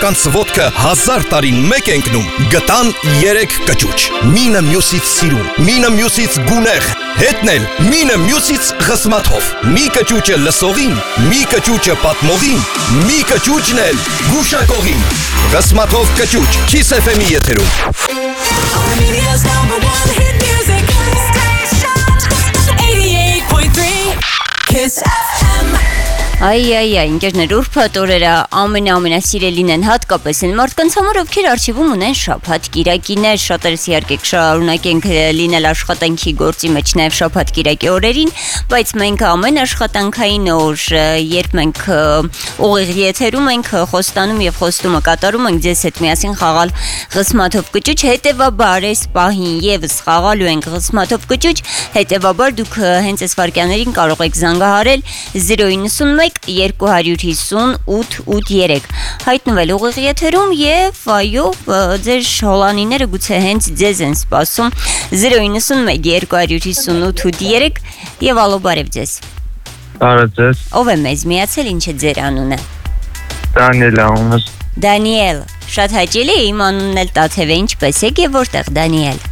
մարդկանց ոտքը 1000 տարին մեկ ընկնում, գտան 3 կճուճ։ Մինը մյուսից սիրուն, մինը մյուսից գունեղ, հետնել մինը մյուսից ղսմաթով։ Մի կճուճը լսողին, մի կճուճը պատմողին, մի կճուճն էլ գուշակողին։ Ղսմաթով կճուճ, Kiss FM-ի եթերում։ Media's #1 hit music station 88.3 Kiss FM. Այ, ինքերներ ուրբաթ օրերը ամենասիրելին են հատկապես են մարդկանց համար, ովքեր արխիվում ունեն շաբաթ կիրակիներ, շատերս իհարկե կշարունակենք լինել աշխատանքի գործի մեջ նաև շաբաթ կիրակի օրերին, բայց մենք ամեն աշխատանքային օր, երբ մենք ուղիղ եթերում ենք խոստանում եւ խոստումը կատարում ենք ձեզ հետ միասին խաղալ ղսմաթով կճուճ, հետեւաբար այս պահին եւս խաղալու ենք ղսմաթով կճուճ, հետեւաբար դուք հենց այս վարքյաներին կարող եք զանգահարել 091 250-883 հայտնվել ուղիղ եթերում եւ այո ձեր հոլանիները գուցե հենց ձեզ են սպասում 091-250-883 եւ ալո բարև ձեզ։ Բարև ձեզ։ Ով է մեզ միացել, ինչ է ձեր անունը։ Դանիել անունս։ Դանիել, շատ հաճելի է, իմ անունն էլ Տաթև է, ինչպես եք եւ որտեղ Դանիել։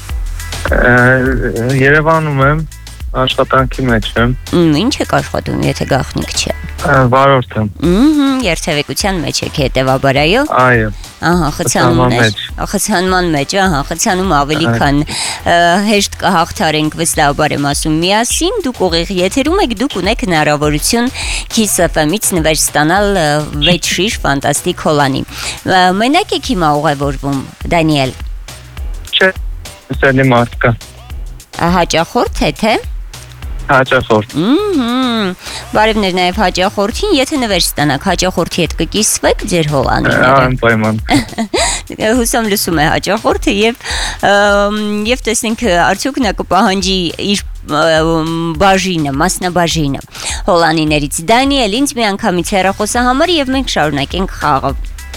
Երևանում եմ, աշխատանքի մեջ եմ։ Ինչ եք աշխատում, եթե գաղտնիք չէ։ Վարորդ եմ։ Երթևեկության մեջ եք հետեւաբար, այո։ Այո։ Ահա, խցանման մեջ, խցանում ավելի քան հեշտ կհաղթարենք, վստահաբար եմ ասում միասին, դուք ուղիղ եթերում եք, դուք ունեք հնարավորություն Kiss FM-ից նվեր ստանալ 6 շիշ ֆանտաստիկ հոլանի։ Մենակ եք հիմա ուղևորվում, Դանիել։ Չէ, սելի մարդկա։ Հաճախորդ է, թե։ Հաճախորդ։ Բարևներ նաև հաճախորդին, եթե նվեր ստանաք հաճախորդի հետ կկիսվեք ձեր հոլաները։ Անպայման։ Հուսամ լսում է հաճախորդը եւ տեսնենք արդյոք նա կպահանջի իր բաժինը, մասնաբաժինը հոլանիներից։ Դանիել, ինձ մի անգամից հեռախոսահամար եւ մենք շարունակենք խաղը։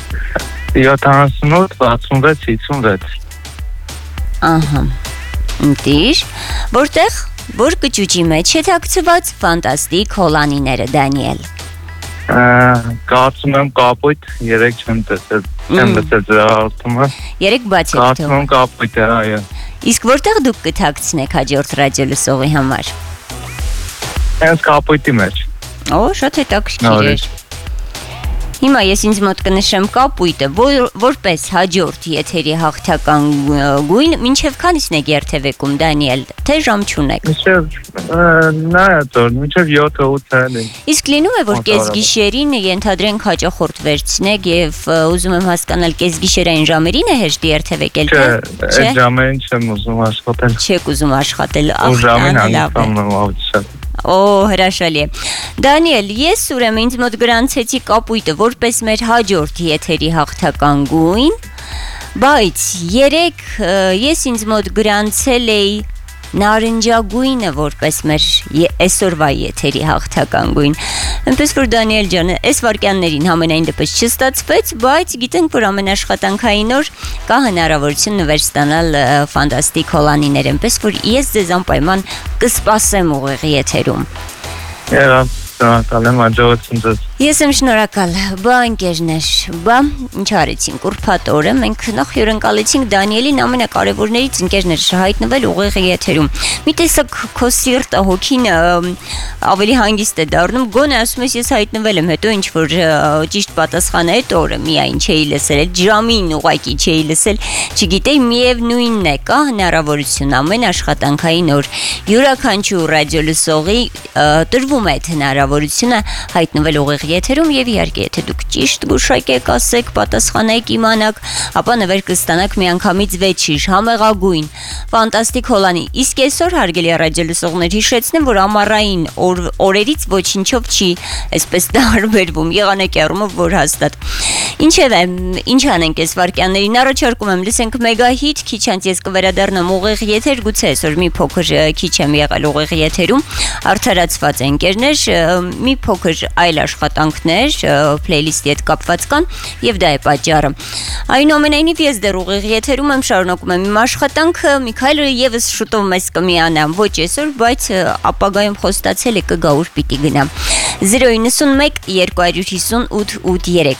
78 66 56։ Ահա։ Ընտիր, որտեղ որ կճուճի մեջ է թաքցված ֆանտաստիկ հոլանիները, Դանիել։ Կարծում եմ կապույտ, 3 չեմ տեսել, չեմ տեսել դրա արտումը։ 3 բաց եք Կարծում եմ կապույտ է, այո։ Իսկ որտեղ դուք կթաքցնեք հաջորդ ռադիո լսողի համար։ Հենց կապույտի մեջ։ Օ, շատ հետաքրքիր է։ Հիմա ես ինձ մոտ կնշեմ կապույտը, որպես հաջորդ եթերի հաղթական գույն, մինչև քանիսն եք երթևեկում, Դանիել, թե ժամ չունեք։ Մինչև 7-8 է։ Իսկ լինում է, որ կեսգիշերին ենթադրենք հաճախորդ վերցնեք եւ ուզում եմ հասկանալ կեսգիշերային ժամերին է հեշտ երթևեկել, թե։ Չէ, այդ ժամերին չեմ ուզում աշխատել։ Չեք ուզում աշխատել, ժամին հանգստանում եմ ավելի։ Օ, հրաշալի է։ Դանիել, ես ուրեմն ինձ մոտ գրանցեցի կապույտը որպես մեր հաջորդ եթերի հաղթական գույն, բայց ես ինձ մոտ գրանցել էի նարնջագույնը որպես մեր այսօրվա եթերի հաղթական գույն։ Այնպես որ Դանիել ջան, այս վարքյաններին համենայն դեպս չստացվեց, բայց գիտենք, որ ամենաշխատանքային օր կա հնարավորություն նվեր ստանալ ֆանտաստիկ հոլանիներ, այնպես որ ես ձեզ անպայման կսպասեմ ուղիղ եթերում։ Եղավ, շնորհակալ եմ, աջակցություն ձեզ։ Ես եմ շնորհակալ, ընկերներ, ինչ արեցինք ուրբաթ օրը, մենք նախ հյուրընկալեցինք Դանիելին ամենակարևորներից ընկերներ հայտնվել ուղիղ եթերում։ Մի տեսակ քո սիրտը, հոգին ավելի հանգիստ է դառնում, գոնե ասում ես ես հայտնվել եմ, հետո ինչ որ ճիշտ պատասխանը այդ օրը միայն չէի լսել, այդ ժամին ուղղակի չէի լսել, չգիտեի, միևնույնն է, կա հնարավորություն ամեն աշխատանքային օր յուրաքանչյուր ռադիո լսողի տրվում է այդ հնարավորությունը հայտնվել ուղիղ եթերում եւ իհարկե եթե դուք ճիշտ գուշակեք, ասեք, պատասխանեք, իմանաք, ապա նվեր կստանաք միանգամից 6 շիշ համեղագույն ֆանտաստիկ հոլանի։ Իսկ այսօր հարգելի ռադիո լսողներ հիշեցնեմ, որ ամառային օրերից ոչինչով չի այսպես տարբերվում, եղանակի առումով որ հաստատ։ Ինչևէ, ինչ անենք այս վարքյաններին, առաջարկում եմ լսենք մեգահիթ, քիչ անց ես կվերադառնամ ուղիղ եթեր, գուցե այսօր մի փոքր քիչ եմ եղել ուղիղ եթերում, արդարացված ընկերներ, մի փոքր այլ աշխատանքներ, playlist-ի հետ կապված կան եւ դա է պատճառը։ Այնուամենայնիվ ես դեռ ուղիղ եթերում եմ, շարունակում եմ իմ աշխատանքը, Միքայելը եւս շուտով մեզ կմիանա, ոչ այսօր, բայց ապագայում խոստացել է կգա ուր պիտի գնա։ 091 250 883